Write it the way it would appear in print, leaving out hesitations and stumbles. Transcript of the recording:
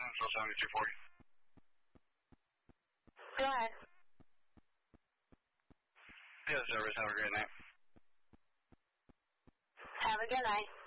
Central 7240. Go ahead. Yes, service. Have a great night. Have a good night.